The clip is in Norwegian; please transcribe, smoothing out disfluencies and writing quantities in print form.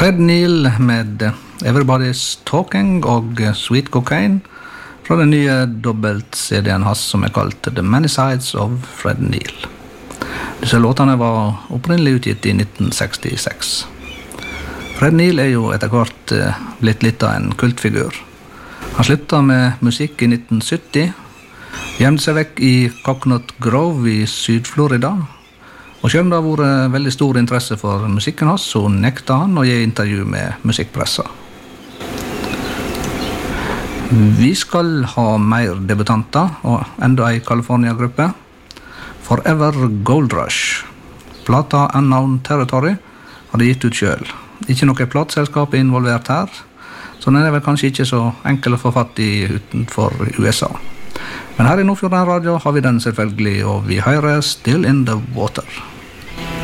Fred Neil med Everybody's Talking og Sweet Cocaine fra den nye dobbelt-CD-en hans som kalt The Many Sides of Fred Neil. Disse låtene var opprinnelig utgitt i 1966. Fred Neil jo etter hvert blitt litt av en kultfigur. Han sluttet med musikk i 1970, gjemte seg vekk i Coconut Grove i Syd-Florida, og selv det har vært veldig stor interesse for musikken hans, så nekta han å gi intervju med musikkpressa. Vi skal ha mer debutanter, og enda en California-gruppe. Forever Gold Rush. Plata Unknown Territory har de gitt ut selv. Ikke noe plateselskap involvert her, så den vel kanskje ikke så enkel å få fatt i utenfor USA. Men her i Nordfjorden Radio har vi den selvfølgelig, og vi hører Still in the Water.